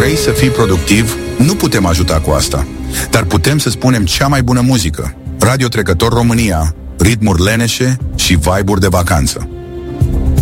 Vrei să fii productiv? Nu putem ajuta cu asta, dar putem să spunem cea mai bună muzică. Radio Trecător România, ritmuri leneșe și vibe-uri de vacanță.